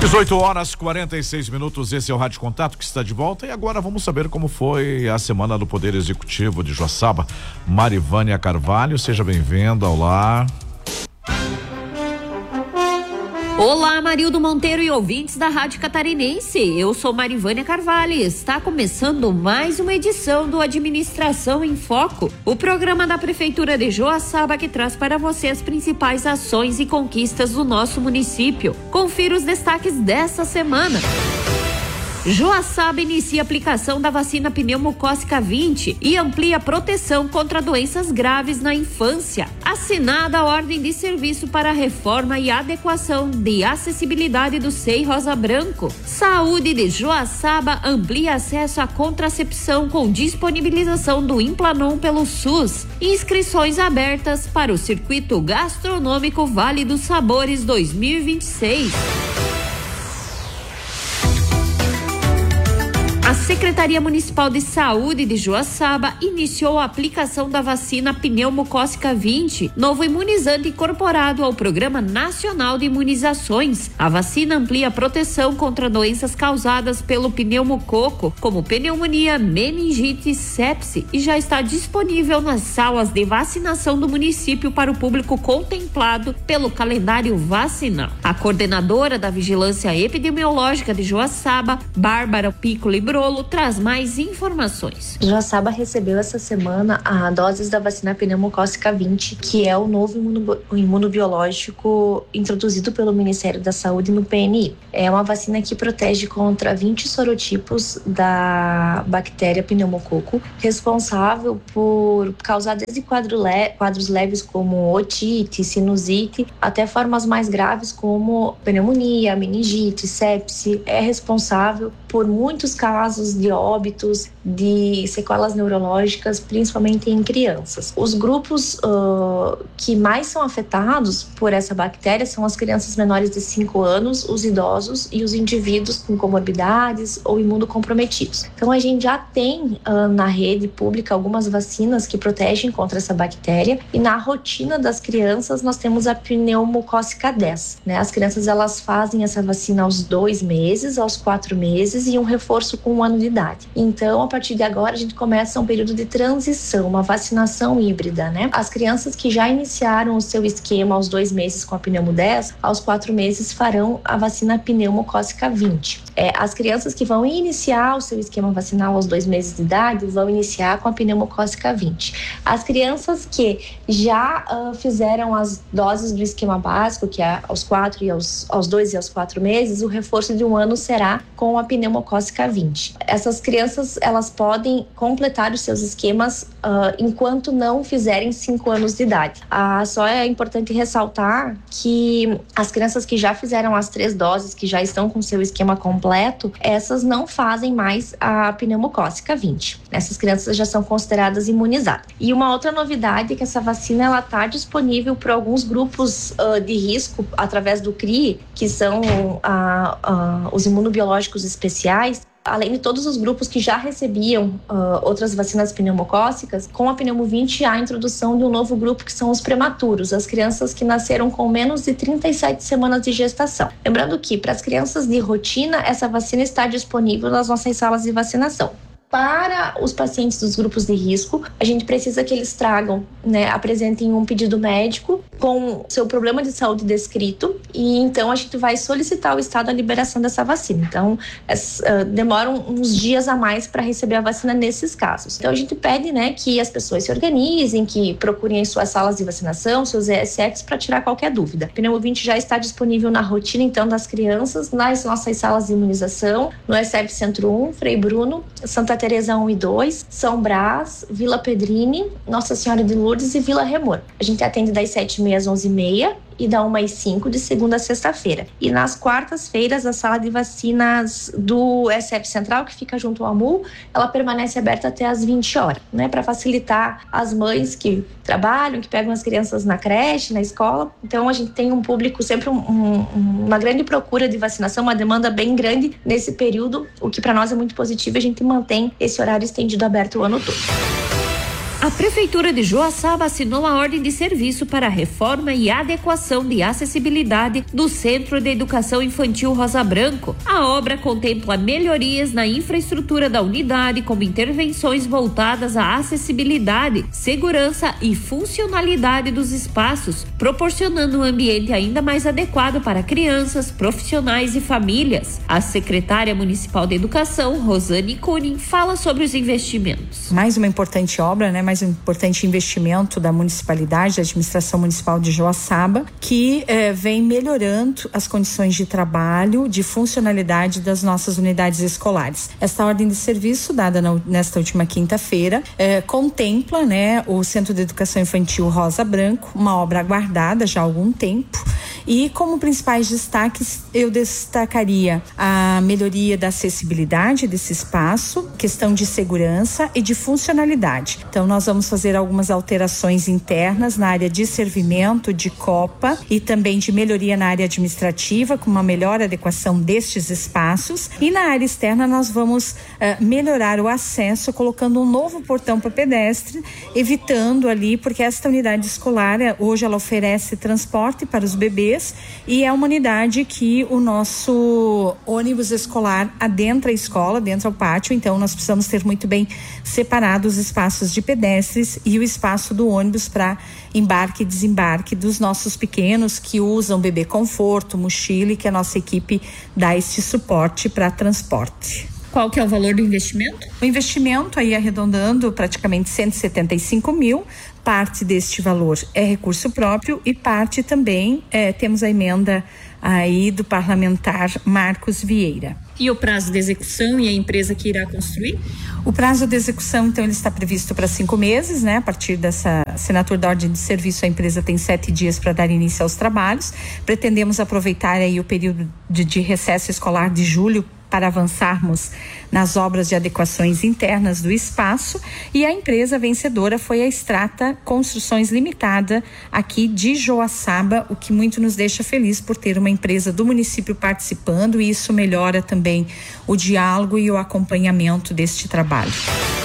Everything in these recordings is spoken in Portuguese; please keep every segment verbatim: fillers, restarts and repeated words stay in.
dezoito horas e quarenta e seis minutos, esse é o Rádio Contato que está de volta e agora vamos saber como foi a semana do Poder Executivo de Joaçaba. Marivânia Carvalho, seja bem-vinda, olá. Olá, Marildo Monteiro e ouvintes da Rádio Catarinense. Eu sou Marivânia Carvalho e está começando mais uma edição do Administração em Foco, o programa da Prefeitura de Joaçaba que traz para você as principais ações e conquistas do nosso município. Confira os destaques desta semana. Joaçaba inicia a aplicação da vacina pneumocócica vinte e amplia a proteção contra doenças graves na infância. Assinada a ordem de serviço para a reforma e adequação de acessibilidade do S E I Rosa Branco. Saúde de Joaçaba amplia acesso à contracepção com disponibilização do Implanon pelo SUS. Inscrições abertas para o Circuito Gastronômico Vale dos Sabores dois mil e vinte e seis. A Secretaria Municipal de Saúde de Joaçaba iniciou a aplicação da vacina pneumocócica vinte, novo imunizante incorporado ao Programa Nacional de Imunizações. A vacina amplia a proteção contra doenças causadas pelo pneumococo, como pneumonia, meningite e sepse, e já está disponível nas salas de vacinação do município para o público contemplado pelo calendário vacinal. A coordenadora da Vigilância Epidemiológica de Joaçaba, Bárbara Piccoli Brolo, traz mais informações. Joaçaba recebeu essa semana a doses da vacina pneumocócica vinte, que é o novo imuno, imunobiológico introduzido pelo Ministério da Saúde no P N I. É uma vacina que protege contra vinte sorotipos da bactéria pneumococo, responsável por causar desde quadro le, quadros leves como otite, sinusite, até formas mais graves como pneumonia, meningite, sepse. É responsável por muitos casos de óbitos, de sequelas neurológicas, principalmente em crianças. Os grupos uh, que mais são afetados por essa bactéria são as crianças menores de cinco anos, os idosos e os indivíduos com comorbidades ou imunocomprometidos. Então a gente já tem uh, na rede pública algumas vacinas que protegem contra essa bactéria e na rotina das crianças nós temos a pneumocócica dez. Né? As crianças elas fazem essa vacina aos dois meses, aos quatro meses e um reforço com um ano de idade. Então, a partir de agora, a gente começa um período de transição, uma vacinação híbrida, né? As crianças que já iniciaram o seu esquema aos dois meses com a pneumo dez, aos quatro meses farão a vacina pneumocócica vinte. É, as crianças que vão iniciar o seu esquema vacinal aos dois meses de idade vão iniciar com a pneumocócica vinte. As crianças que já uh, fizeram as doses do esquema básico, que é aos quatro e aos, aos dois e aos quatro meses, o reforço de um ano será com a pneumocócica vinte. Essas crianças, elas podem completar os seus esquemas uh, enquanto não fizerem cinco anos de idade. Ah, só é importante ressaltar que as crianças que já fizeram as três doses, que já estão com seu esquema completo, essas não fazem mais a pneumocócica vinte. Essas crianças já são consideradas imunizadas. E uma outra novidade é que essa vacina ela está disponível para alguns grupos uh, de risco através do C R I, que são uh, uh, os imunobiológicos especiais. Além de todos os grupos que já recebiam uh, outras vacinas pneumocócicas, com a pneumo vinte há a introdução de um novo grupo que são os prematuros, as crianças que nasceram com menos de trinta e sete semanas de gestação. Lembrando que para as crianças de rotina, essa vacina está disponível nas nossas salas de vacinação. Para os pacientes dos grupos de risco, a gente precisa que eles tragam, né, apresentem um pedido médico com seu problema de saúde descrito e então a gente vai solicitar ao Estado a liberação dessa vacina. Então, es, uh, demoram uns dias a mais para receber a vacina nesses casos. Então, a gente pede, né, que as pessoas se organizem, que procurem as suas salas de vacinação, seus E S Cs para tirar qualquer dúvida. O pneumo vinte já está disponível na rotina, então, das crianças, nas nossas salas de imunização, no E S E P Centro um, Frei Bruno, Santa Teresa um e dois, São Brás, Vila Pedrini, Nossa Senhora de Lourdes e Vila Remor. A gente atende das sete e meia às onze e meia e da uma às cinco de segunda a sexta-feira. E nas quartas-feiras, a sala de vacinas do E S E P Central, que fica junto ao AMU, ela permanece aberta até às vinte horas, né? Para facilitar as mães que trabalham, que pegam as crianças na creche, na escola. Então, a gente tem um público, sempre um, um, uma grande procura de vacinação, uma demanda bem grande nesse período, o que para nós é muito positivo. A gente mantém esse horário estendido aberto o ano todo. A Prefeitura de Joaçaba assinou a ordem de serviço para a reforma e adequação de acessibilidade do Centro de Educação Infantil Rosa Branco. A obra contempla melhorias na infraestrutura da unidade, como intervenções voltadas à acessibilidade, segurança e funcionalidade dos espaços, proporcionando um ambiente ainda mais adequado para crianças, profissionais e famílias. A secretária municipal de Educação, Rosane Kunin, fala sobre os investimentos. Mais uma importante obra, né? Mais um importante investimento da municipalidade, da administração municipal de Joaçaba, que eh, vem melhorando as condições de trabalho, de funcionalidade das nossas unidades escolares. Esta ordem de serviço, dada na, nesta última quinta-feira, eh, contempla, né, o Centro de Educação Infantil Rosa Branco, uma obra aguardada já há algum tempo, e como principais destaques eu destacaria a melhoria da acessibilidade desse espaço, questão de segurança e de funcionalidade. Então nós vamos fazer algumas alterações internas na área de servimento, de copa e também de melhoria na área administrativa, com uma melhor adequação destes espaços. E na área externa nós vamos uh, melhorar o acesso, colocando um novo portão para pedestre, evitando ali, porque esta unidade escolar hoje ela oferece transporte para os bebês e é uma unidade que o nosso ônibus escolar adentra a escola, dentro ao pátio, então nós precisamos ter muito bem separados os espaços de pedestres e o espaço do ônibus para embarque e desembarque dos nossos pequenos que usam bebê conforto, mochila, e que a nossa equipe dá esse suporte para transporte. Qual que é o valor do investimento? O investimento aí arredondando praticamente cento e setenta e cinco mil, parte deste valor é recurso próprio e parte também é, temos a emenda aí do parlamentar Marcos Vieira. E o prazo de execução e a empresa que irá construir? O prazo de execução, então, ele está previsto para cinco meses, né? A partir dessa assinatura da ordem de serviço, a empresa tem sete dias para dar início aos trabalhos. Pretendemos aproveitar aí o período de, de recesso escolar de julho para avançarmos nas obras de adequações internas do espaço, e a empresa vencedora foi a Strata Construções Limitada, aqui de Joaçaba, o que muito nos deixa feliz por ter uma empresa do município participando, e isso melhora também o diálogo e o acompanhamento deste trabalho.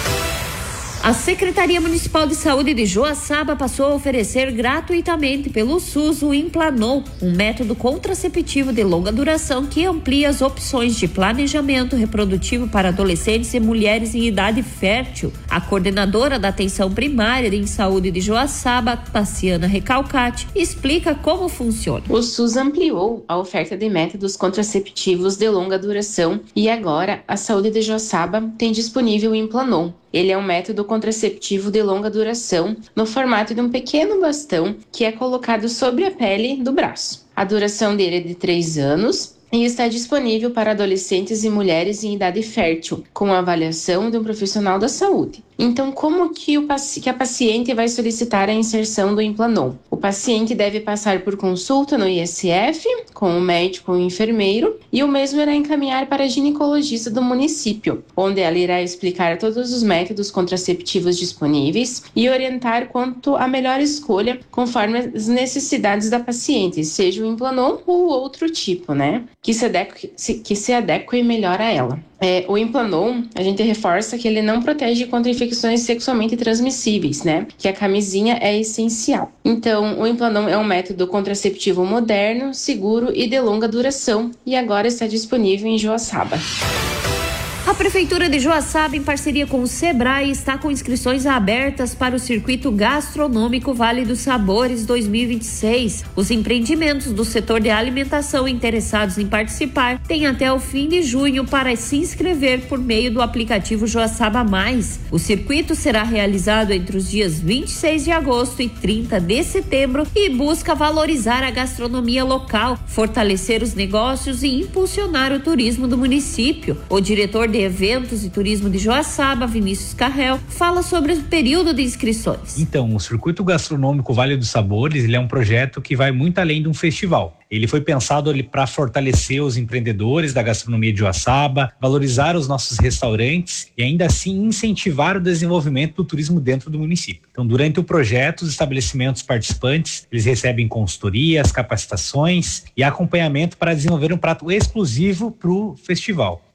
A Secretaria Municipal de Saúde de Joaçaba passou a oferecer gratuitamente pelo SUS o Implanon, um método contraceptivo de longa duração que amplia as opções de planejamento reprodutivo para adolescentes e mulheres em idade fértil. A coordenadora da Atenção Primária em Saúde de Joaçaba, Tassiana Recalcati, explica como funciona. O SUS ampliou a oferta de métodos contraceptivos de longa duração e agora a Saúde de Joaçaba tem disponível o Implanon. Ele é um método contraceptivo de longa duração no formato de um pequeno bastão que é colocado sobre a pele do braço. A duração dele é de três anos e está disponível para adolescentes e mulheres em idade fértil, com a avaliação de um profissional da saúde. Então, como que, o, que a paciente vai solicitar a inserção do Implanon? O paciente deve passar por consulta no I S F, com o médico ou o enfermeiro, e o mesmo irá encaminhar para a ginecologista do município, onde ela irá explicar todos os métodos contraceptivos disponíveis e orientar quanto à melhor escolha conforme as necessidades da paciente, seja o Implanon ou outro tipo, né? Que se adeque, que se adeque melhor a ela. É, o Implanon, a gente reforça que ele não protege contra infecções sexualmente transmissíveis, né? Que a camisinha é essencial. Então, o Implanon é um método contraceptivo moderno, seguro e de longa duração, e agora está disponível em Joaçaba. A Prefeitura de Joaçaba, em parceria com o Sebrae, está com inscrições abertas para o Circuito Gastronômico Vale dos Sabores dois mil e vinte e seis. Os empreendimentos do setor de alimentação interessados em participar têm até o fim de junho para se inscrever por meio do aplicativo Joaçaba Mais. O circuito será realizado entre os dias vinte e seis de agosto e trinta de setembro e busca valorizar a gastronomia local, fortalecer os negócios e impulsionar o turismo do município. O diretor de Eventos e Turismo de Joaçaba, Vinícius Carrel, fala sobre o período de inscrições. Então, o Circuito Gastronômico Vale dos Sabores, ele é um projeto que vai muito além de um festival. Ele foi pensado para fortalecer os empreendedores da gastronomia de Joaçaba, valorizar os nossos restaurantes e ainda assim incentivar o desenvolvimento do turismo dentro do município. Então, durante o projeto, os estabelecimentos participantes, eles recebem consultorias, capacitações e acompanhamento para desenvolver um prato exclusivo para o festival.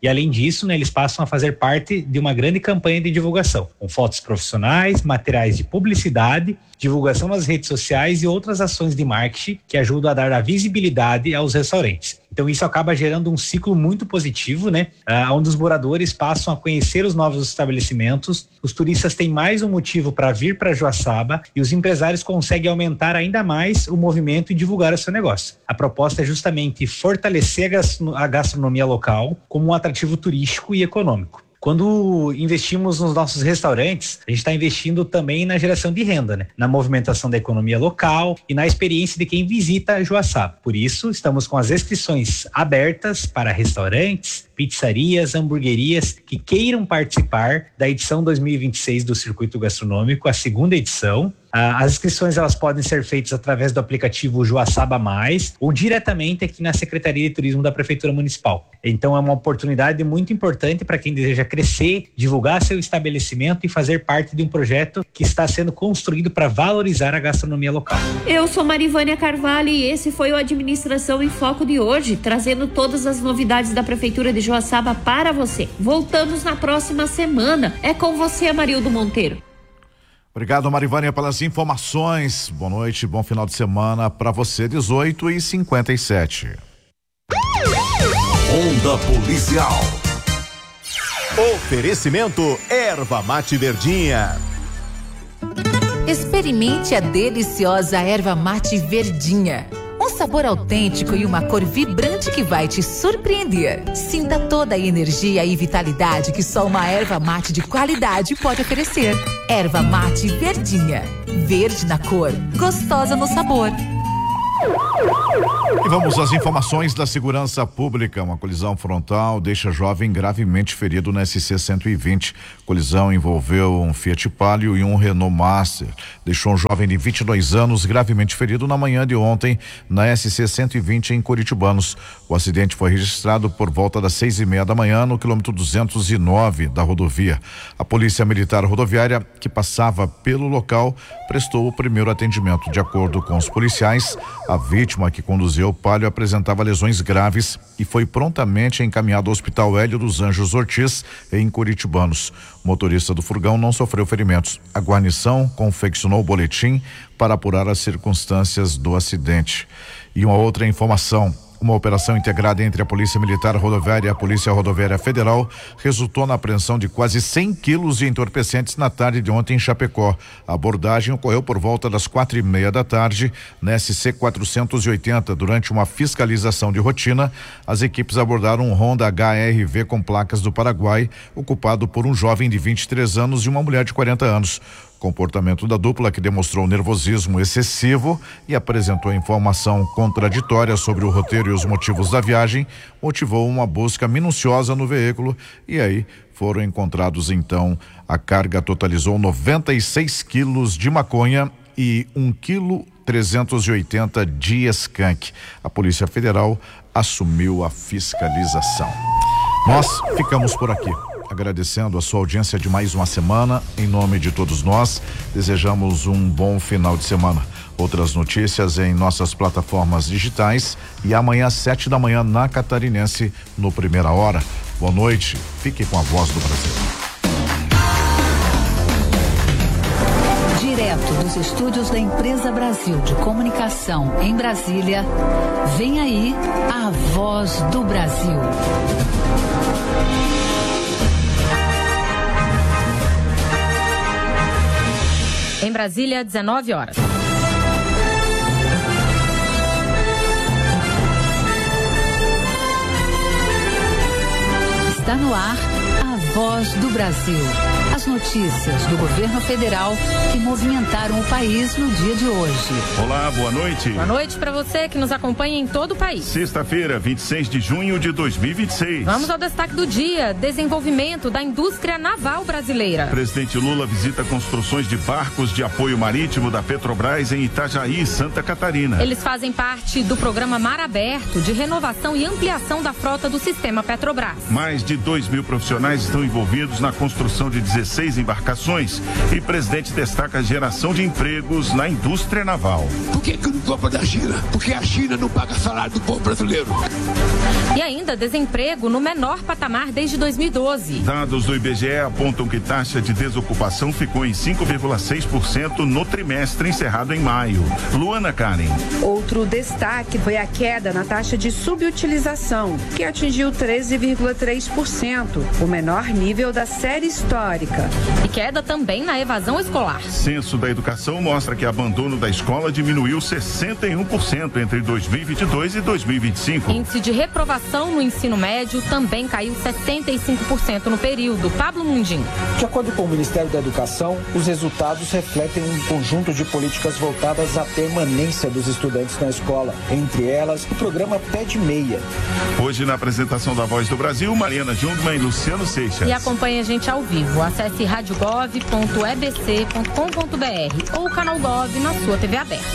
E além disso, né, eles passam a fazer parte de uma grande campanha de divulgação, com fotos profissionais, materiais de publicidade, divulgação nas redes sociais e outras ações de marketing que ajudam a dar a visibilidade aos restaurantes. Então isso acaba gerando um ciclo muito positivo, né? Ah, onde os moradores passam a conhecer os novos estabelecimentos, os turistas têm mais um motivo para vir para Joaçaba e os empresários conseguem aumentar ainda mais o movimento e divulgar o seu negócio. A proposta é justamente fortalecer a gastronomia local como um atrativo turístico e econômico. Quando investimos nos nossos restaurantes, a gente está investindo também na geração de renda, né? Na movimentação da economia local e na experiência de quem visita Joaçaba. Por isso, estamos com as inscrições abertas para restaurantes, pizzarias, hamburguerias que queiram participar da edição dois mil e vinte e seis do Circuito Gastronômico, a segunda edição. As inscrições elas podem ser feitas através do aplicativo Joaçaba Mais ou diretamente aqui na Secretaria de Turismo da Prefeitura Municipal. Então é uma oportunidade muito importante para quem deseja crescer, divulgar seu estabelecimento e fazer parte de um projeto que está sendo construído para valorizar a gastronomia local. Eu sou Marivânia Carvalho e esse foi o Administração em Foco de hoje, trazendo todas as novidades da Prefeitura de Joaçaba para você. Voltamos na próxima semana. É com você, Amarildo Monteiro. Obrigado, Marivânia, pelas informações. Boa noite, bom final de semana para você, dezoito e cinquenta e sete. Onda Policial. Oferecimento Erva Mate Verdinha. Experimente a deliciosa Erva Mate Verdinha. Um sabor autêntico e uma cor vibrante que vai te surpreender. Sinta toda a energia e vitalidade que só uma erva mate de qualidade pode oferecer. Erva Mate Verdinha. Verde na cor, gostosa no sabor. E vamos às informações da segurança pública. Uma colisão frontal deixa jovem gravemente ferido na S C cento e vinte. Colisão envolveu um Fiat Palio e um Renault Master. Deixou um jovem de vinte e dois anos gravemente ferido na manhã de ontem na S C cento e vinte em Curitibanos. O acidente foi registrado por volta das seis e meia da manhã no quilômetro duzentos e nove da rodovia. A Polícia Militar Rodoviária, que passava pelo local, prestou o primeiro atendimento. De acordo com os policiais, a vítima que conduziu o Palio apresentava lesões graves e foi prontamente encaminhado ao Hospital Hélio dos Anjos Ortiz, em Curitibanos. O motorista do furgão não sofreu ferimentos. A guarnição confeccionou o boletim para apurar as circunstâncias do acidente. E uma outra informação. Uma operação integrada entre a Polícia Militar Rodoviária e a Polícia Rodoviária Federal resultou na apreensão de quase cem quilos de entorpecentes na tarde de ontem em Chapecó. A abordagem ocorreu por volta das quatro e meia da tarde na S C quatrocentos e oitenta. Durante uma fiscalização de rotina, as equipes abordaram um Honda H R V com placas do Paraguai, ocupado por um jovem de vinte e três anos e uma mulher de quarenta anos. Comportamento da dupla, que demonstrou nervosismo excessivo e apresentou informação contraditória sobre o roteiro e os motivos da viagem, motivou uma busca minuciosa no veículo e aí foram encontrados então, a carga totalizou noventa e seis quilos de maconha e um quilo trezentos e oitenta de skunk. A Polícia Federal assumiu a fiscalização. Nós ficamos por aqui, agradecendo a sua audiência de mais uma semana. Em nome de todos nós, desejamos um bom final de semana. Outras notícias em nossas plataformas digitais e amanhã às sete da manhã na Catarinense, no Primeira Hora. Boa noite, fique com a Voz do Brasil. Direto dos estúdios da Empresa Brasil de Comunicação em Brasília, vem aí a Voz do Brasil. Em Brasília, dezenove horas. Está no ar a Voz do Brasil. As notícias do governo federal que movimentaram o país no dia de hoje. Olá, boa noite. Boa noite para você que nos acompanha em todo o país. Sexta-feira, vinte e seis de junho de dois mil e vinte e seis. Vamos ao destaque do dia: desenvolvimento da indústria naval brasileira. Presidente Lula visita construções de barcos de apoio marítimo da Petrobras em Itajaí, Santa Catarina. Eles fazem parte do programa Mar Aberto de renovação e ampliação da frota do sistema Petrobras. Mais de dois mil profissionais estão envolvidos na construção de dezesseis dezesseis embarcações e presidente destaca a geração de empregos na indústria naval. Por que que não compra da China? Porque a China não paga salário do povo brasileiro. E ainda desemprego no menor patamar desde dois mil e doze. Dados do I B G E apontam que taxa de desocupação ficou em cinco vírgula seis por cento no trimestre encerrado em maio. Luana Karen. Outro destaque foi a queda na taxa de subutilização, que atingiu treze vírgula três por cento, o menor nível da série histórica. E queda também na evasão escolar. Censo da Educação mostra que o abandono da escola diminuiu sessenta e um por cento entre dois mil e vinte e dois e dois mil e vinte e cinco. Índice de reprovação no ensino médio também caiu sessenta e cinco por cento no período. Pablo Mundim. De acordo com o Ministério da Educação, os resultados refletem um conjunto de políticas voltadas à permanência dos estudantes na escola. Entre elas, o programa Pé de Meia. Hoje, na apresentação da Voz do Brasil, Mariana Jungmann e Luciano Seixas. E acompanhe a gente ao vivo. Acesse rádio gov ponto e b c ponto com ponto b r ou o canal Gov na sua T V aberta.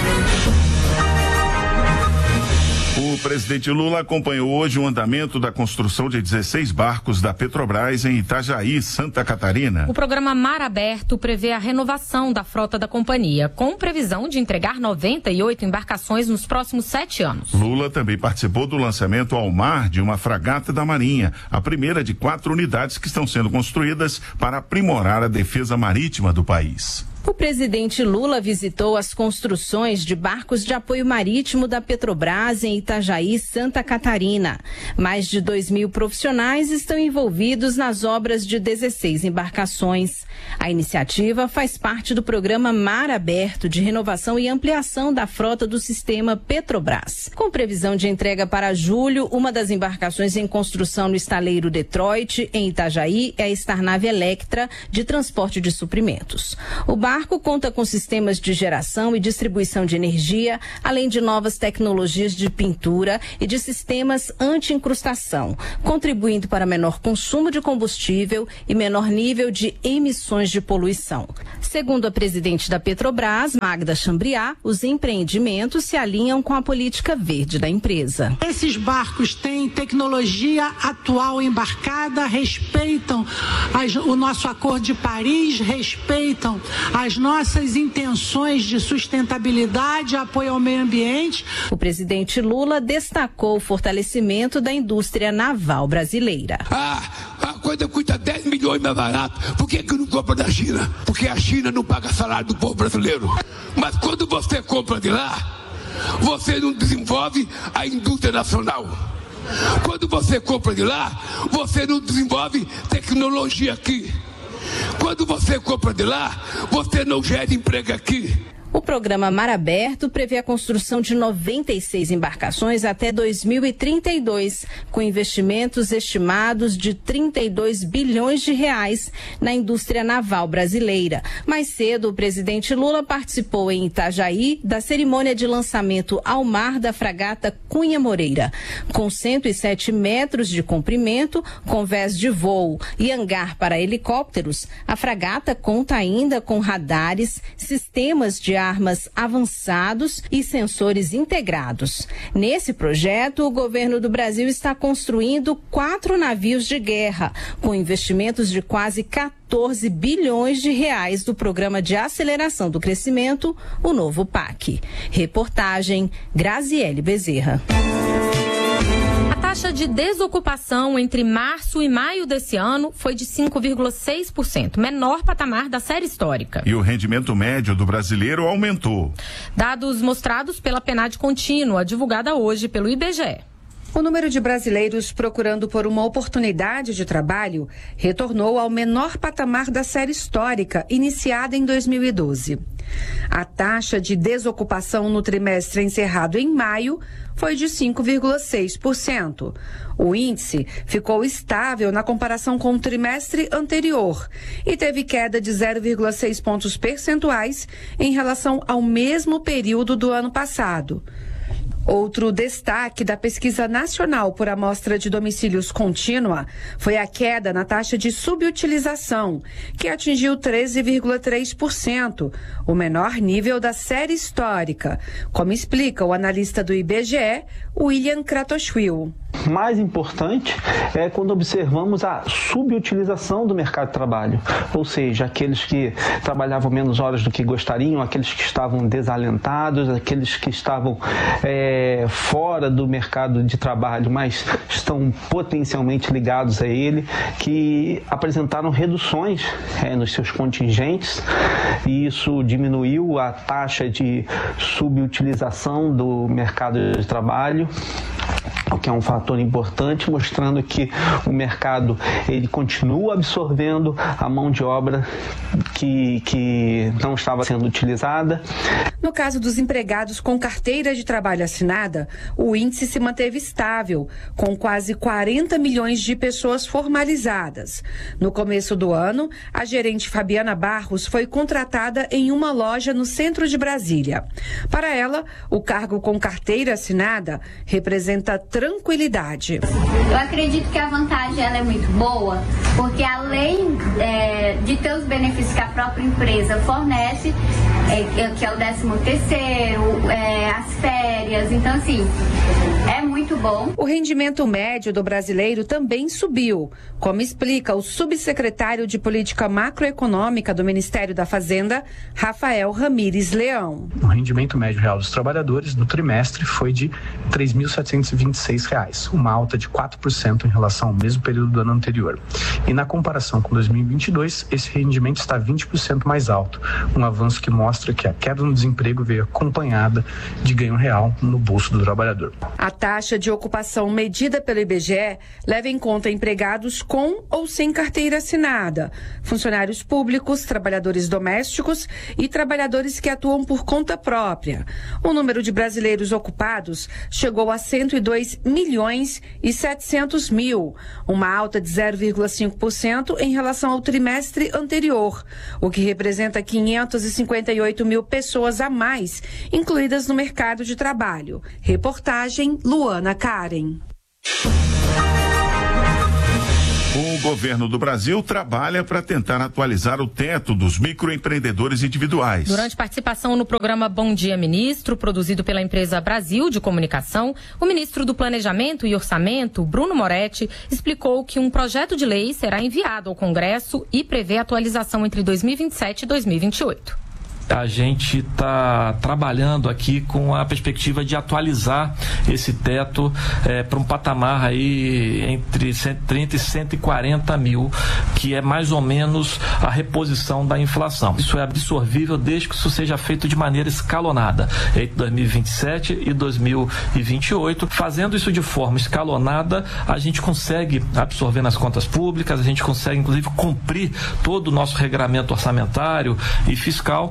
O presidente Lula acompanhou hoje o andamento da construção de dezesseis barcos da Petrobras em Itajaí, Santa Catarina. O programa Mar Aberto prevê a renovação da frota da companhia, com previsão de entregar noventa e oito embarcações nos próximos sete anos. Lula também participou do lançamento ao mar de uma fragata da Marinha, a primeira de quatro unidades que estão sendo construídas para aprimorar a defesa marítima do país. O presidente Lula visitou as construções de barcos de apoio marítimo da Petrobras em Itajaí, Santa Catarina. Mais de dois mil profissionais estão envolvidos nas obras de dezesseis embarcações. A iniciativa faz parte do programa Mar Aberto de renovação e ampliação da frota do sistema Petrobras. Com previsão de entrega para julho, uma das embarcações em construção no estaleiro Detroit, em Itajaí, é a Starnave Electra, de transporte de suprimentos. O barco O barco conta com sistemas de geração e distribuição de energia, além de novas tecnologias de pintura e de sistemas anti-incrustação, contribuindo para menor consumo de combustível e menor nível de emissões de poluição. Segundo a presidente da Petrobras, Magda Chambriat, os empreendimentos se alinham com a política verde da empresa. Esses barcos têm tecnologia atual embarcada, respeitam as, o nosso Acordo de Paris, respeitam as as nossas intenções de sustentabilidade, apoio ao meio ambiente. O presidente Lula destacou o fortalecimento da indústria naval brasileira. Ah, a coisa custa dez milhões mais barato. Por que que não compra da China? Porque a China não paga salário do povo brasileiro. Mas quando você compra de lá, você não desenvolve a indústria nacional. Quando você compra de lá, você não desenvolve tecnologia aqui. Quando você compra de lá, você não gera emprego aqui. O programa Mar Aberto prevê a construção de noventa e seis embarcações até dois mil e trinta e dois, com investimentos estimados de trinta e dois bilhões de reais na indústria naval brasileira. Mais cedo, o presidente Lula participou em Itajaí da cerimônia de lançamento ao mar da fragata Cunha Moreira. Com cento e sete metros de comprimento, com vés de voo e hangar para helicópteros, a fragata conta ainda com radares, sistemas de armas avançados e sensores integrados. Nesse projeto, o governo do Brasil está construindo quatro navios de guerra, com investimentos de quase quatorze bilhões de reais do Programa de Aceleração do Crescimento, o novo P A C. Reportagem Graziele Bezerra. A taxa de desocupação entre março e maio desse ano foi de cinco vírgula seis por cento, menor patamar da série histórica. E o rendimento médio do brasileiro aumentou. Dados mostrados pela PNAD contínua, divulgada hoje pelo I B G E. O número de brasileiros procurando por uma oportunidade de trabalho retornou ao menor patamar da série histórica, iniciada em dois mil e doze. A taxa de desocupação no trimestre encerrado em maio foi de cinco vírgula seis por cento. O índice ficou estável na comparação com o trimestre anterior e teve queda de zero vírgula seis pontos percentuais em relação ao mesmo período do ano passado. Outro destaque da Pesquisa Nacional por Amostra de Domicílios Contínua foi a queda na taxa de subutilização, que atingiu treze vírgula três por cento, o menor nível da série histórica, como explica o analista do I B G E, William Kratochwil. mais importante é quando observamos a subutilização do mercado de trabalho, ou seja, aqueles que trabalhavam menos horas do que gostariam, aqueles que estavam desalentados, aqueles que estavam é, fora do mercado de trabalho, mas estão potencialmente ligados a ele, que apresentaram reduções é, nos seus contingentes, e isso diminuiu a taxa de subutilização do mercado de trabalho, o que é um fator importante, mostrando que o mercado ele continua absorvendo a mão de obra que, que não estava sendo utilizada. No caso dos empregados com carteira de trabalho assinada, o índice se manteve estável, com quase quarenta milhões de pessoas formalizadas. No começo do ano, a gerente Fabiana Barros foi contratada em uma loja no centro de Brasília. Para ela, o cargo com carteira assinada representa tranquilidade. Eu acredito que a vantagem ela é muito boa, porque além é, de ter os benefícios que a própria empresa fornece, é, que é o décimo terceiro, é, as férias, então assim, é muito bom. O rendimento médio do brasileiro também subiu, como explica o subsecretário de Política Macroeconômica do Ministério da Fazenda, Rafael Ramires Leão. O rendimento médio real dos trabalhadores no trimestre foi de três mil setecentos e vinte e seis reais, uma alta de quatro por cento em relação ao mesmo período do ano anterior. E na comparação com dois mil e vinte e dois, esse rendimento está vinte por cento mais alto, um avanço que mostra que a queda no desemprego veio acompanhada de ganho real no bolso do trabalhador. A taxa de ocupação medida pelo I B G E leva em conta empregados com ou sem carteira assinada, funcionários públicos, trabalhadores domésticos e trabalhadores que atuam por conta própria. O número de brasileiros ocupados chegou a cento e dois milhões e setecentos mil, uma alta de zero vírgula cinco por cento em relação ao trimestre anterior, o que representa quinhentos e cinquenta e oito mil pessoas a mais incluídas no mercado de trabalho. Reportagem Luana Karen. O governo do Brasil trabalha para tentar atualizar o teto dos microempreendedores individuais. Durante participação no programa Bom Dia Ministro, produzido pela empresa Brasil de Comunicação, o ministro do Planejamento e Orçamento, Bruno Moretti, explicou que um projeto de lei será enviado ao Congresso e prevê atualização entre dois mil e vinte e sete e dois mil e vinte e oito. A gente está trabalhando aqui com a perspectiva de atualizar esse teto é, para um patamar aí entre cento e trinta e cento e quarenta mil, que é mais ou menos a reposição da inflação. Isso é absorvível desde que isso seja feito de maneira escalonada, entre dois mil e vinte e sete e dois mil e vinte e oito. Fazendo isso de forma escalonada, a gente consegue absorver nas contas públicas, a gente consegue inclusive cumprir todo o nosso regramento orçamentário e fiscal.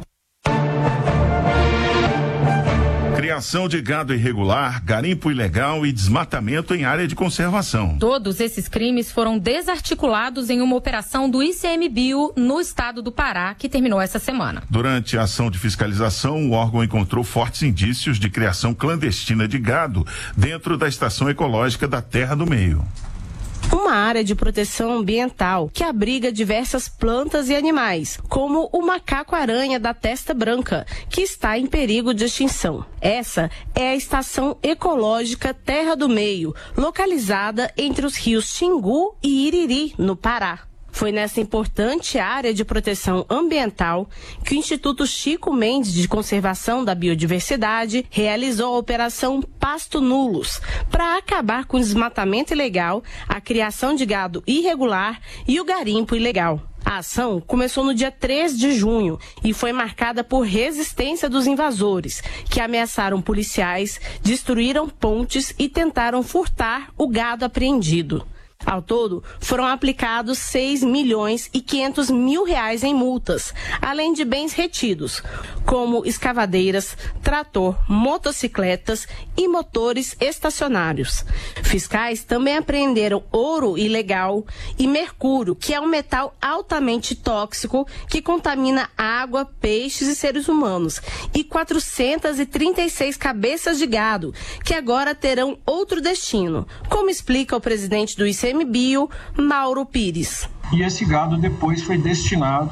Criação de gado irregular, garimpo ilegal e desmatamento em área de conservação. Todos esses crimes foram desarticulados em uma operação do ICMBio no estado do Pará, que terminou essa semana. Durante a ação de fiscalização, o órgão encontrou fortes indícios de criação clandestina de gado dentro da estação ecológica da Terra do Meio. Uma área de proteção ambiental que abriga diversas plantas e animais, como o macaco-aranha da testa branca, que está em perigo de extinção. Essa é a Estação Ecológica Terra do Meio, localizada entre os rios Xingu e Iriri, no Pará. Foi nessa importante área de proteção ambiental que o Instituto Chico Mendes de Conservação da Biodiversidade realizou a Operação Pasto Nulos, para acabar com o desmatamento ilegal, a criação de gado irregular e o garimpo ilegal. A ação começou no dia três de junho e foi marcada por resistência dos invasores, que ameaçaram policiais, destruíram pontes e tentaram furtar o gado apreendido. Ao todo, foram aplicados seis milhões e quinhentos mil reais em multas, além de bens retidos, como escavadeiras, trator, motocicletas e motores estacionários. Fiscais também apreenderam ouro ilegal e mercúrio, que é um metal altamente tóxico que contamina água, peixes e seres humanos, e quatrocentas e trinta e seis cabeças de gado, que agora terão outro destino, como explica o presidente do ICMBio, Mauro Pires. E esse gado depois foi destinado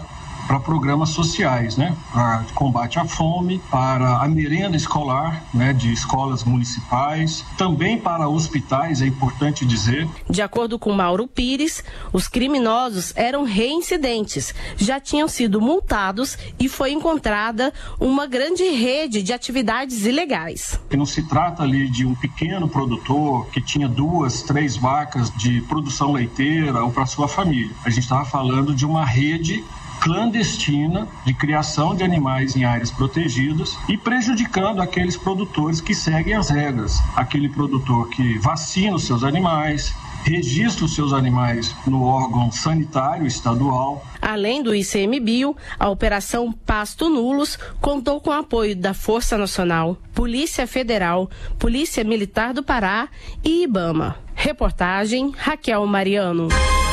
para programas sociais, né? Para combate à fome, para a merenda escolar, né? De escolas municipais, também para hospitais, é importante dizer. De acordo com Mauro Pires, os criminosos eram reincidentes, já tinham sido multados e foi encontrada uma grande rede de atividades ilegais. Não se trata ali de um pequeno produtor que tinha duas, três vacas de produção leiteira ou para sua família. A gente estava falando de uma rede clandestina de criação de animais em áreas protegidas e prejudicando aqueles produtores que seguem as regras. Aquele produtor que vacina os seus animais, registra os seus animais no órgão sanitário estadual. Além do ICMBio, a Operação Pasto Nulos contou com o apoio da Força Nacional, Polícia Federal, Polícia Militar do Pará e IBAMA. Reportagem Raquel Mariano.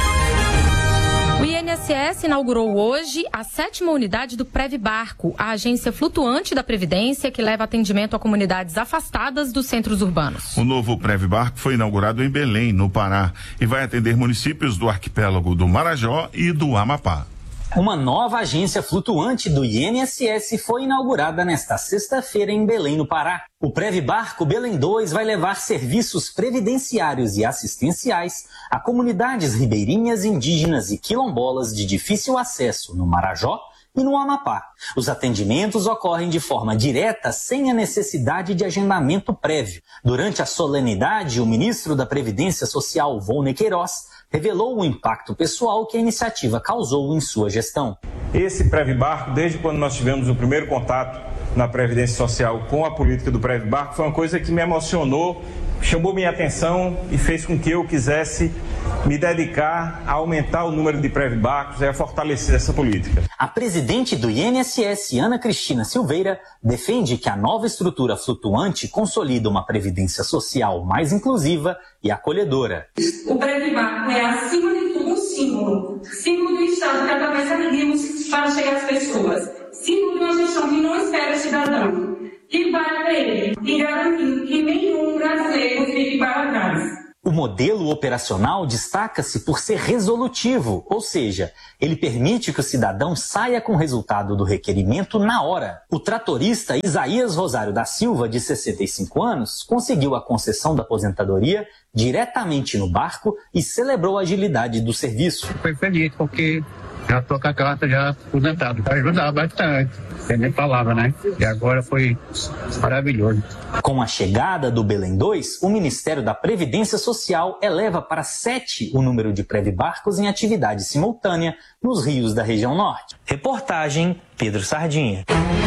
O I N S S inaugurou hoje a sétima unidade do Previbarco, a agência flutuante da Previdência que leva atendimento a comunidades afastadas dos centros urbanos. O novo Previbarco foi inaugurado em Belém, no Pará, e vai atender municípios do arquipélago do Marajó e do Amapá. Uma nova agência flutuante do I N S S foi inaugurada nesta sexta-feira em Belém, no Pará. O Previbarco Belém dois vai levar serviços previdenciários e assistenciais a comunidades ribeirinhas, indígenas e quilombolas de difícil acesso no Marajó e no Amapá. Os atendimentos ocorrem de forma direta, sem a necessidade de agendamento prévio. Durante a solenidade, o ministro da Previdência Social, Volney Queiroz, revelou o impacto pessoal que a iniciativa causou em sua gestão. Esse Previbarco, desde quando nós tivemos o primeiro contato na Previdência Social com a política do Previbarco, foi uma coisa que me emocionou, chamou minha atenção e fez com que eu quisesse me dedicar a aumentar o número de Previbarcos e a fortalecer essa política. A presidente do I N S S, Ana Cristina Silveira, defende que a nova estrutura flutuante consolida uma previdência social mais inclusiva e acolhedora. O Previbarco é, acima de tudo, um símbolo. Símbolo do Estado que atravessa rios para chegar às pessoas. Símbolo de uma gestão que não espera cidadão, que vai a ele e garantindo que nenhum brasileiro fique para trás. O modelo operacional destaca-se por ser resolutivo, ou seja, ele permite que o cidadão saia com o resultado do requerimento na hora. O tratorista Isaías Rosário da Silva, de sessenta e cinco anos, conseguiu a concessão da aposentadoria diretamente no barco e celebrou a agilidade do serviço. Foi feliz porque já estou com a carta já aposentado, para ajudar bastante. Você nem falava, né? E agora foi maravilhoso. Com a chegada do Belém dois, o Ministério da Previdência Social eleva para sete o número de Previbarcos em atividade simultânea nos rios da região norte. Reportagem Pedro Sardinha.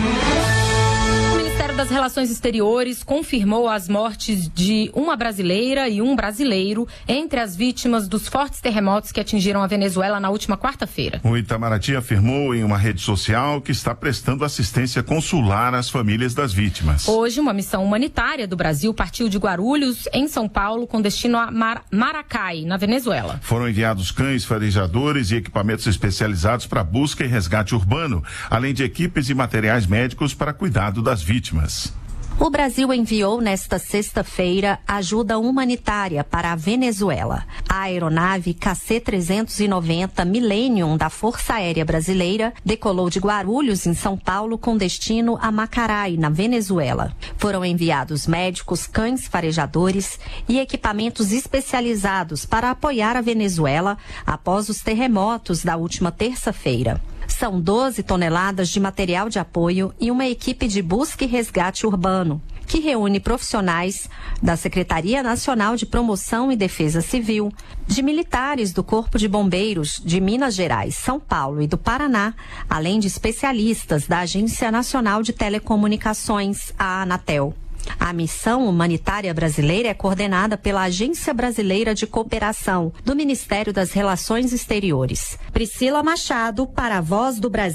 O Ministério das Relações Exteriores confirmou as mortes de uma brasileira e um brasileiro entre as vítimas dos fortes terremotos que atingiram a Venezuela na última quarta-feira. O Itamaraty afirmou em uma rede social que está prestando assistência consular às famílias das vítimas. Hoje, uma missão humanitária do Brasil partiu de Guarulhos, em São Paulo, com destino a Mar- Maracay, na Venezuela. Foram enviados cães farejadores e equipamentos especializados para busca e resgate urbano, além de equipes e materiais médicos para cuidado das vítimas. O Brasil enviou nesta sexta-feira ajuda humanitária para a Venezuela. A aeronave K C trezentos e noventa Millennium da Força Aérea Brasileira decolou de Guarulhos, em São Paulo, com destino a Macarai, na Venezuela. Foram enviados médicos, cães farejadores e equipamentos especializados para apoiar a Venezuela após os terremotos da última terça-feira. São doze toneladas de material de apoio e uma equipe de busca e resgate urbano, que reúne profissionais da Secretaria Nacional de Promoção e Defesa Civil, de militares do Corpo de Bombeiros de Minas Gerais, São Paulo e do Paraná, além de especialistas da Agência Nacional de Telecomunicações, a Anatel. A missão humanitária brasileira é coordenada pela Agência Brasileira de Cooperação, do Ministério das Relações Exteriores. Priscila Machado, para a Voz do Brasil.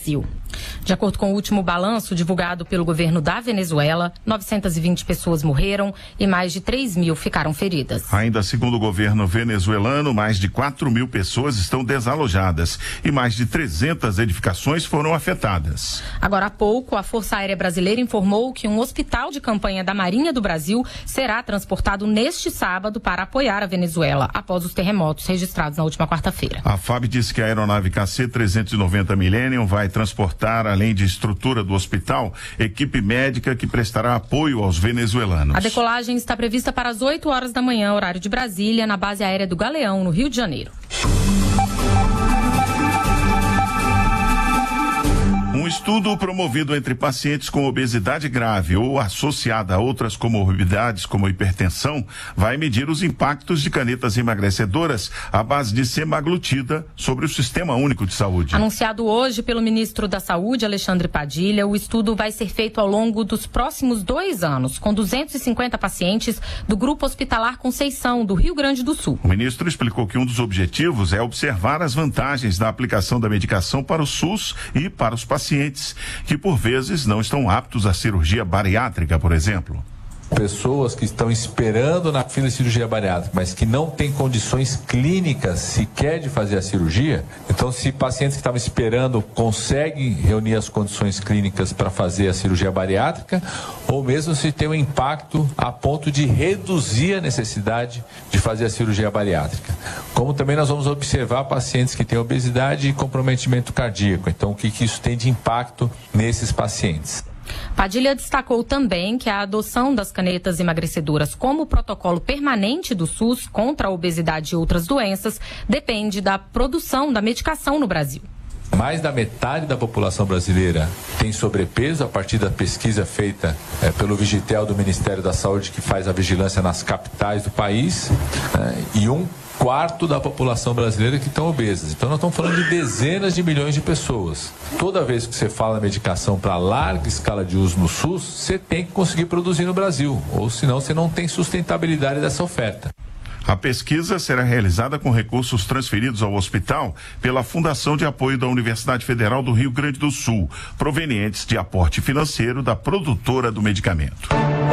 De acordo com o último balanço divulgado pelo governo da Venezuela, novecentas e vinte pessoas morreram e mais de três mil ficaram feridas. Ainda segundo o governo venezuelano, mais de quatro mil pessoas estão desalojadas e mais de trezentas edificações foram afetadas. Agora há pouco, a Força Aérea Brasileira informou que um hospital de campanha da Marinha do Brasil será transportado neste sábado para apoiar a Venezuela após os terremotos registrados na última quarta-feira. A F A B disse que a aeronave K C trezentos e noventa Millennium vai transportar, além de estrutura do hospital, equipe médica que prestará apoio aos venezuelanos. A decolagem está prevista para as oito horas da manhã, horário de Brasília, na base aérea do Galeão, no Rio de Janeiro. Um estudo promovido entre pacientes com obesidade grave ou associada a outras comorbidades como hipertensão vai medir os impactos de canetas emagrecedoras à base de semaglutida sobre o Sistema Único de Saúde. Anunciado hoje pelo ministro da Saúde, Alexandre Padilha, o estudo vai ser feito ao longo dos próximos dois anos, com duzentos e cinquenta pacientes do Grupo Hospitalar Conceição, do Rio Grande do Sul. O ministro explicou que um dos objetivos é observar as vantagens da aplicação da medicação para o SUS e para os pacientes que por vezes não estão aptos à cirurgia bariátrica, por exemplo. Pessoas que estão esperando na fila de cirurgia bariátrica, mas que não têm condições clínicas sequer de fazer a cirurgia. Então, se pacientes que estavam esperando conseguem reunir as condições clínicas para fazer a cirurgia bariátrica, ou mesmo se tem um impacto a ponto de reduzir a necessidade de fazer a cirurgia bariátrica. Como também nós vamos observar pacientes que têm obesidade e comprometimento cardíaco. Então, o que, que isso tem de impacto nesses pacientes? Padilha destacou também que a adoção das canetas emagrecedoras como protocolo permanente do SUS contra a obesidade e outras doenças depende da produção da medicação no Brasil. Mais da metade da população brasileira tem sobrepeso a partir da pesquisa feita é, pelo Vigitel do Ministério da Saúde, que faz a vigilância nas capitais do país, né, e um quarto da população brasileira que estão obesas. Então nós estamos falando de dezenas de milhões de pessoas. Toda vez que você fala medicação para larga escala de uso no SUS, você tem que conseguir produzir no Brasil, ou senão você não tem sustentabilidade dessa oferta. A pesquisa será realizada com recursos transferidos ao hospital pela Fundação de Apoio da Universidade Federal do Rio Grande do Sul, provenientes de aporte financeiro da produtora do medicamento.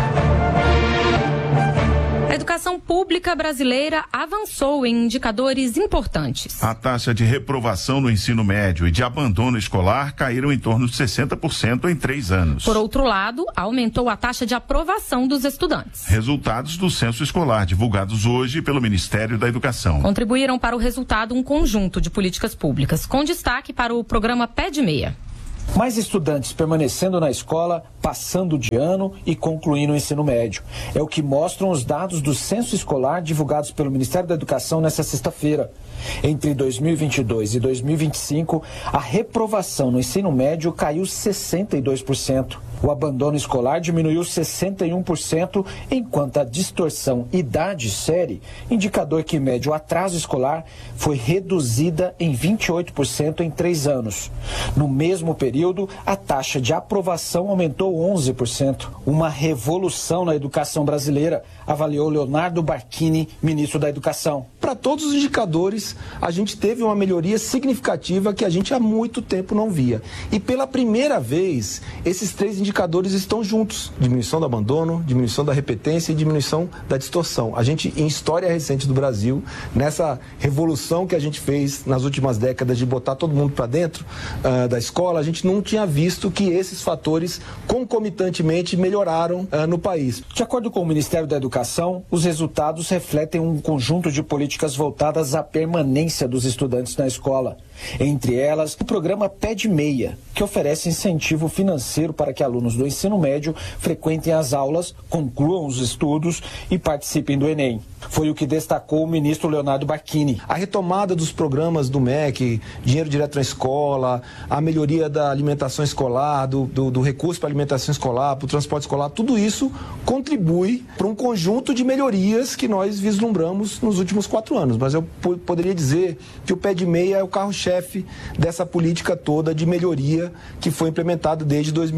A educação pública brasileira avançou em indicadores importantes. A taxa de reprovação no ensino médio e de abandono escolar caíram em torno de sessenta por cento em três anos. Por outro lado, aumentou a taxa de aprovação dos estudantes. Resultados do censo escolar divulgados hoje pelo Ministério da Educação contribuíram para o resultado um conjunto de políticas públicas, com destaque para o programa Pé de Meia. Mais estudantes permanecendo na escola, passando de ano e concluindo o ensino médio. É o que mostram os dados do censo escolar divulgados pelo Ministério da Educação nesta sexta-feira. Entre dois mil e vinte e dois e dois mil e vinte e cinco, a reprovação no ensino médio caiu sessenta e dois por cento. O abandono escolar diminuiu sessenta e um por cento, enquanto a distorção idade-série, indicador que mede o atraso escolar, foi reduzida em vinte e oito por cento em três anos. No mesmo período, a taxa de aprovação aumentou onze por cento. Uma revolução na educação brasileira, avaliou Leonardo Barquini, ministro da Educação. Para todos os indicadores, a gente teve uma melhoria significativa que a gente há muito tempo não via. E pela primeira vez, esses três indicadores estão juntos. Diminuição do abandono, diminuição da repetência e diminuição da distorção. A gente, em história recente do Brasil, nessa revolução que a gente fez nas últimas décadas de botar todo mundo para dentro uh, da escola, a gente não tinha visto que esses fatores concomitantemente melhoraram uh, no país. De acordo com o Ministério da Educação, os resultados refletem um conjunto de políticas voltadas à permanência dos estudantes na escola. Entre elas, o programa Pé de Meia, que oferece incentivo financeiro para que alunos do ensino médio frequentem as aulas, concluam os estudos e participem do Enem. Foi o que destacou o ministro Leonardo Barquini. A retomada dos programas do M E C, dinheiro direto na escola, a melhoria da alimentação escolar, do, do, do recurso para a alimentação escolar, para o transporte escolar, tudo isso contribui para um conjunto de melhorias que nós vislumbramos nos últimos quatro anos. Mas eu p- poderia dizer que o Pé de Meia é o carro-chefe dessa política toda de melhoria que foi implementada desde dois mil e vinte e três.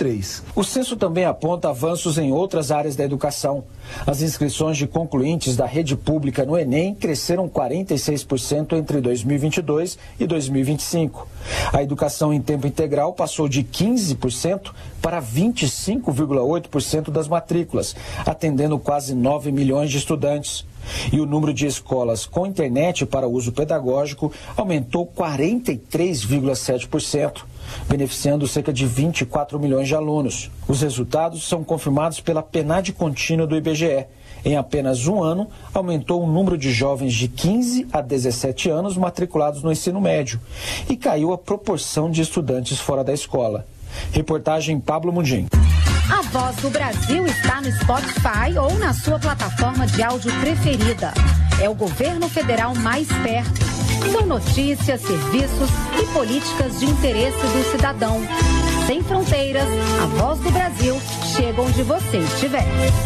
três. O censo também aponta avanços em outras áreas da educação. As inscrições de concluintes da rede pública no Enem cresceram quarenta e seis por cento entre dois mil e vinte e dois e dois mil e vinte e cinco. A educação em tempo integral passou de quinze por cento para vinte e cinco vírgula oito por cento das matrículas, atendendo quase nove milhões de estudantes. E o número de escolas com internet para uso pedagógico aumentou quarenta e três vírgula sete por cento, beneficiando cerca de vinte e quatro milhões de alunos. Os resultados são confirmados pela PNAD contínua do I B G E. Em apenas um ano, aumentou o número de jovens de quinze a dezessete anos matriculados no ensino médio e caiu a proporção de estudantes fora da escola. Reportagem Pablo Mundim. A Voz do Brasil está no Spotify ou na sua plataforma de áudio preferida. É o governo federal mais perto. São notícias, serviços e políticas de interesse do cidadão. Sem fronteiras, a Voz do Brasil chega onde você estiver.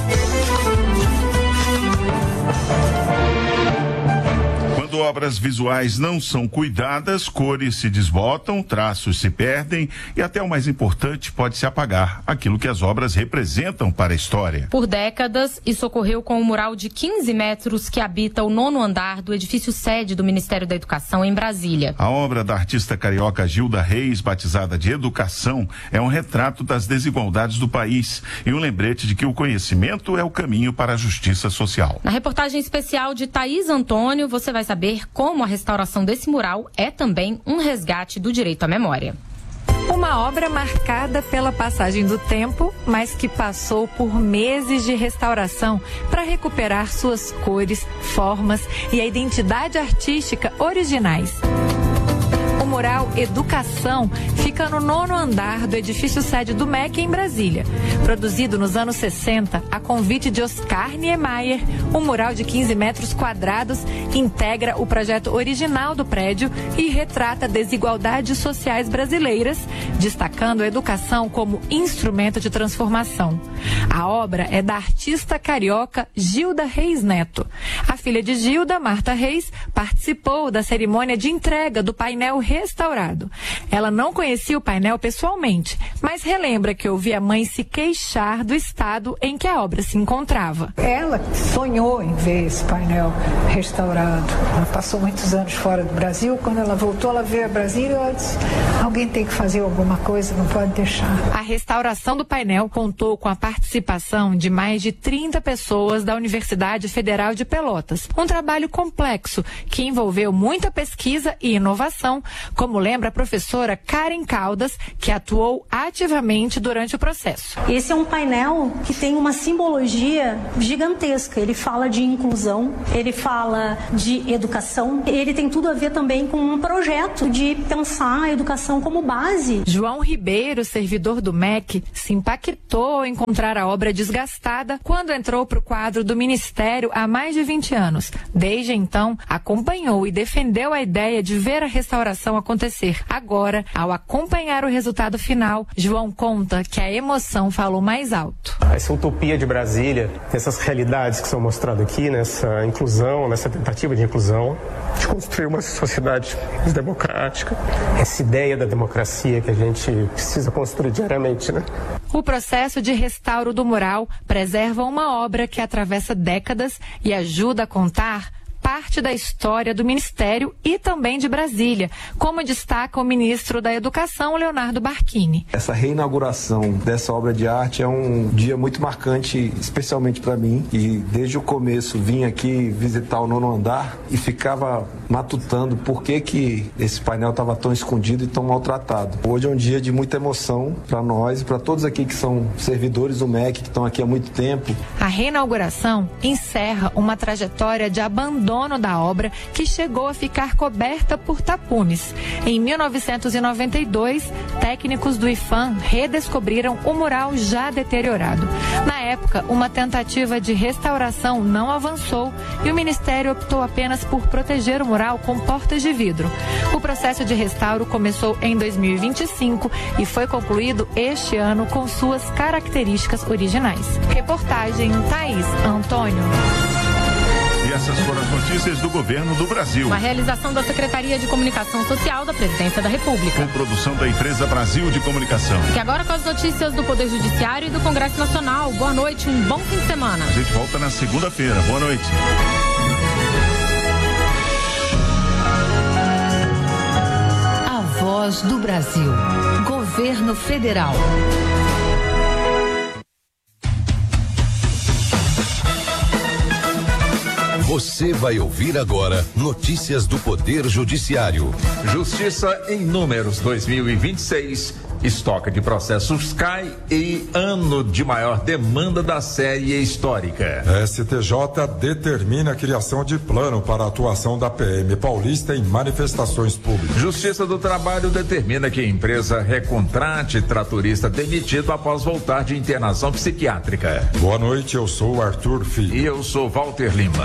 Quando obras visuais não são cuidadas, cores se desbotam, traços se perdem e até o mais importante, pode se apagar aquilo que as obras representam para a história. Por décadas, isso ocorreu com o mural de quinze metros que habita o nono andar do edifício sede do Ministério da Educação em Brasília. A obra da artista carioca Gilda Reis, batizada de Educação, é um retrato das desigualdades do país e um lembrete de que o conhecimento é o caminho para a justiça social. Na reportagem especial de Thaís Antônio, você vai saber como a restauração desse mural é também um resgate do direito à memória. Uma obra marcada pela passagem do tempo, mas que passou por meses de restauração para recuperar suas cores, formas e a identidade artística originais. O mural Educação fica no nono andar do edifício sede do M E C em Brasília. Produzido nos anos sessenta, a convite de Oscar Niemeyer, o mural de quinze metros quadrados integra o projeto original do prédio e retrata desigualdades sociais brasileiras, destacando a educação como instrumento de transformação. A obra é da artista carioca Gilda Reis Neto. A filha de Gilda, Marta Reis, participou da cerimônia de entrega do painel restaurado. Ela não conhecia o painel pessoalmente, mas relembra que ouvia a mãe se queixar do estado em que a obra se encontrava. Ela sonhou em ver esse painel restaurado. Ela passou muitos anos fora do Brasil. Quando ela voltou, ela veio a Brasília e ela disse: alguém tem que fazer alguma coisa, não pode deixar. A restauração do painel contou com a participação de mais de trinta pessoas da Universidade Federal de Pelotas. Um trabalho complexo que envolveu muita pesquisa e inovação, como lembra a professora Karen Caldas, que atuou ativamente durante o processo. Esse é um painel que tem uma simbologia gigantesca. Ele fala de inclusão, ele fala de educação, ele tem tudo a ver também com um projeto de pensar a educação como base. João Ribeiro, servidor do M E C, se impactou ao encontrar a obra desgastada quando entrou para o quadro do Ministério há mais de vinte anos. Desde então, acompanhou e defendeu a ideia de ver a restauração acontecer. Agora, ao acompanhar o resultado final, João conta que a emoção falou mais alto. Essa utopia de Brasília, essas realidades que são mostradas aqui, nessa inclusão, nessa tentativa de inclusão, de construir uma sociedade mais democrática, essa ideia da democracia que a gente precisa construir diariamente, né? O processo de restauro do mural preserva uma obra que atravessa décadas e ajuda a contar parte da história do Ministério e também de Brasília, como destaca o ministro da Educação, Leonardo Barquini. Essa reinauguração dessa obra de arte é um dia muito marcante, especialmente para mim, e desde o começo vim aqui visitar o nono andar e ficava matutando por que que esse painel estava tão escondido e tão maltratado. Hoje é um dia de muita emoção para nós e para todos aqui que são servidores do M E C, que estão aqui há muito tempo. A reinauguração encerra uma trajetória de abandono da obra, que chegou a ficar coberta por tapumes. Em mil novecentos e noventa e dois, técnicos do IPHAN redescobriram o mural já deteriorado. Na época, uma tentativa de restauração não avançou e o Ministério optou apenas por proteger o mural com portas de vidro. O processo de restauro começou em dois mil e vinte e cinco e foi concluído este ano com suas características originais. Reportagem Thaís Antônio. E essas foram as notícias notícias do governo do Brasil. Uma realização da Secretaria de Comunicação Social da Presidência da República. Com produção da empresa Brasil de Comunicação. E agora com as notícias do Poder Judiciário e do Congresso Nacional. Boa noite, um bom fim de semana. A gente volta na segunda-feira. Boa noite. A Voz do Brasil. Governo Federal. Você vai ouvir agora notícias do Poder Judiciário. Justiça em Números dois mil e vinte e seis. Estoque de processos cai e ano de maior demanda da série histórica. S T J determina a criação de plano para a atuação da P M paulista em manifestações públicas. Justiça do Trabalho determina que a empresa recontrate tratorista demitido após voltar de internação psiquiátrica. Boa noite, eu sou Arthur Filho. E eu sou Walter Lima.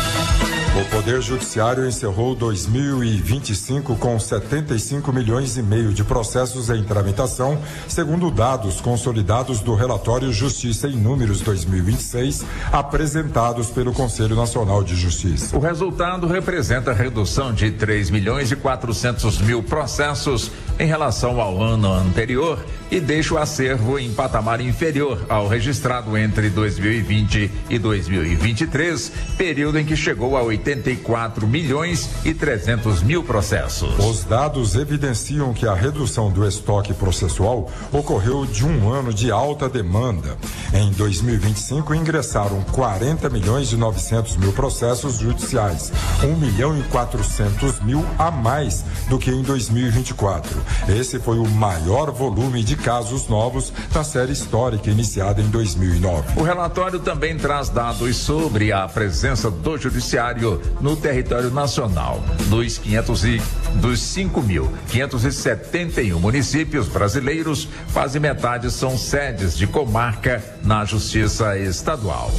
O Poder Judiciário encerrou dois mil e vinte e cinco com setenta e cinco milhões e meio de processos em tramitação, segundo dados consolidados do relatório Justiça em Números dois mil e vinte e seis, apresentados pelo Conselho Nacional de Justiça. O resultado representa a redução de três milhões e quatrocentos mil processos em relação ao ano anterior e deixa o acervo em patamar inferior ao registrado entre dois mil e vinte e dois mil e vinte e três, período em que chegou a oitenta e quatro milhões e trezentos mil processos. Os dados evidenciam que a redução do estoque processual ocorreu de um ano de alta demanda. Em dois mil e vinte e cinco, ingressaram quarenta milhões e novecentos mil processos judiciais, um milhão e quatrocentos mil a mais do que em dois mil e vinte e quatro. Esse foi o maior volume de casos novos da série histórica iniciada em dois mil e nove. O relatório também traz dados sobre a presença do judiciário no território nacional. Dos, quinhentos e, dos cinco mil quinhentos e setenta e um municípios brasileiros, quase metade são sedes de comarca na Justiça Estadual.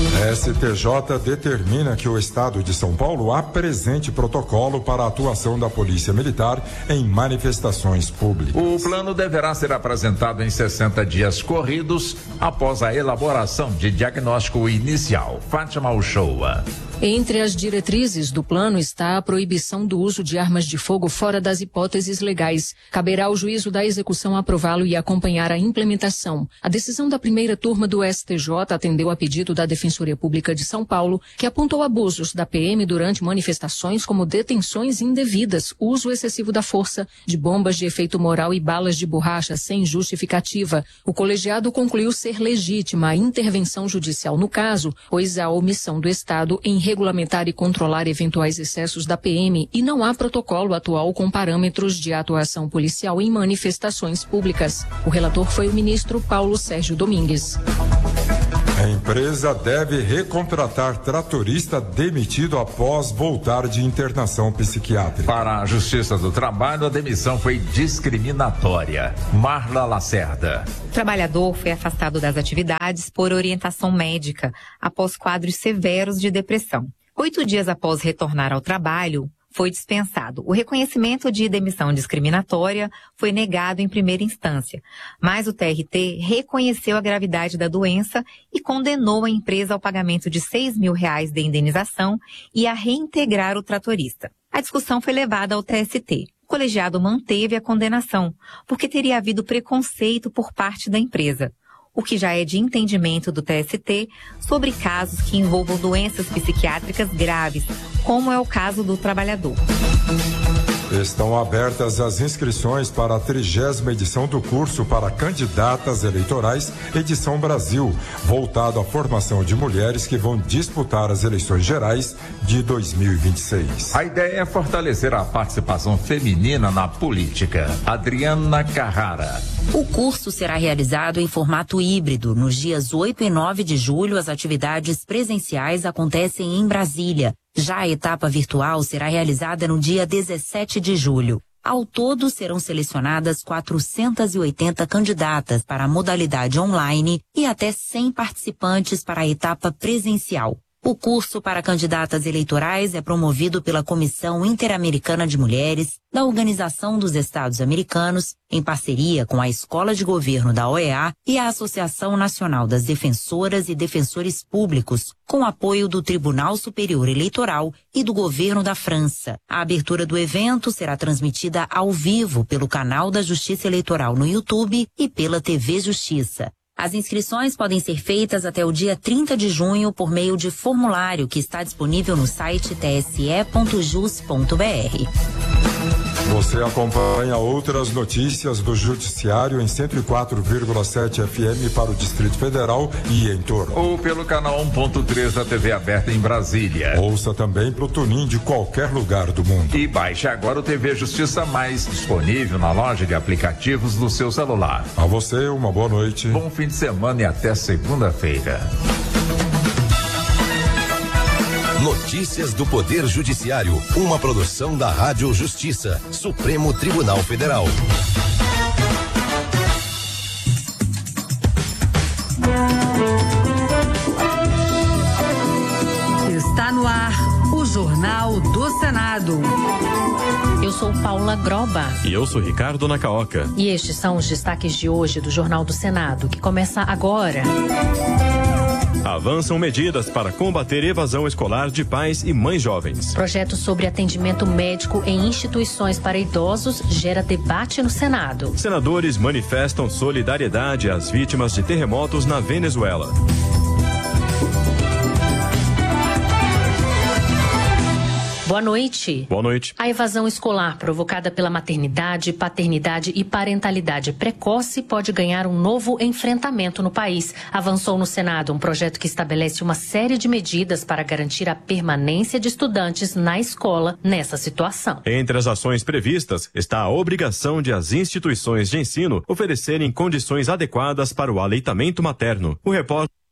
S T J determina que o Estado de São Paulo apresente protocolo para a atuação da Polícia Militar em manifestações públicas. O plano deverá ser apresentado em sessenta dias corridos após a elaboração de diagnóstico inicial. Fátima Uchoa. Entre as diretrizes do plano está a proibição do uso de armas de fogo fora das hipóteses legais. Caberá ao juízo da execução aprová-lo e acompanhar a implementação. A decisão da primeira turma do S T J atendeu a pedido da Defensoria Pública de São Paulo, que apontou abusos da P M durante manifestações como detenções indevidas, uso excessivo da força, de bombas de efeito moral e balas de borracha sem justificativa. O colegiado concluiu ser legítima a intervenção judicial no caso, pois há omissão do Estado em regulamentar e controlar eventuais excessos da P M e não há protocolo atual com parâmetros de atuação policial em manifestações públicas. O relator foi o ministro Paulo Sérgio Domingues. A empresa deve recontratar tratorista demitido após voltar de internação psiquiátrica. Para a Justiça do Trabalho, a demissão foi discriminatória. Marla Lacerda. O trabalhador foi afastado das atividades por orientação médica após quadros severos de depressão. Oito dias após retornar ao trabalho, foi dispensado. O reconhecimento de demissão discriminatória foi negado em primeira instância, mas o T R T reconheceu a gravidade da doença e condenou a empresa ao pagamento de seis mil reais de indenização e a reintegrar o tratorista. A discussão foi levada ao T S T. O colegiado manteve a condenação, porque teria havido preconceito por parte da empresa, o que já é de entendimento do T S T sobre casos que envolvam doenças psiquiátricas graves, como é o caso do trabalhador. Estão abertas as inscrições para a trigésima edição do curso para candidatas eleitorais Edição Brasil, voltado à formação de mulheres que vão disputar as eleições gerais de dois mil e vinte e seis. A ideia é fortalecer a participação feminina na política. Adriana Carrara. O curso será realizado em formato híbrido. Nos dias oito e nove de julho, as atividades presenciais acontecem em Brasília. Já a etapa virtual será realizada no dia dezessete de julho. Ao todo, serão selecionadas quatrocentas e oitenta candidatas para a modalidade online e até cem participantes para a etapa presencial. O curso para candidatas eleitorais é promovido pela Comissão Interamericana de Mulheres, da Organização dos Estados Americanos, em parceria com a Escola de Governo da O E A e a Associação Nacional das Defensoras e Defensores Públicos, com apoio do Tribunal Superior Eleitoral e do Governo da França. A abertura do evento será transmitida ao vivo pelo canal da Justiça Eleitoral no YouTube e pela T V Justiça. As inscrições podem ser feitas até o dia trinta de junho por meio de formulário que está disponível no site t s e ponto jus ponto b r. Você acompanha outras notícias do Judiciário em cento e quatro vírgula sete F M para o Distrito Federal e em torno. Ou pelo canal um ponto três da T V aberta em Brasília. Ouça também pro Tunin de qualquer lugar do mundo. E baixe agora o T V Justiça Mais, disponível na loja de aplicativos do seu celular. A você, uma boa noite. Bom fim de semana e até segunda-feira. Notícias do Poder Judiciário, uma produção da Rádio Justiça, Supremo Tribunal Federal. Está no ar o Jornal do Senado. Eu sou Paula Groba. E eu sou Ricardo Nacaoca. E estes são os destaques de hoje do Jornal do Senado, que começa agora. Avançam medidas para combater evasão escolar de pais e mães jovens. Projeto sobre atendimento médico em instituições para idosos gera debate no Senado. Senadores manifestam solidariedade às vítimas de terremotos na Venezuela. Boa noite. Boa noite. A evasão escolar provocada pela maternidade, paternidade e parentalidade precoce pode ganhar um novo enfrentamento no país. Avançou no Senado um projeto que estabelece uma série de medidas para garantir a permanência de estudantes na escola nessa situação. Entre as ações previstas está a obrigação de as instituições de ensino oferecerem condições adequadas para o aleitamento materno. O repórter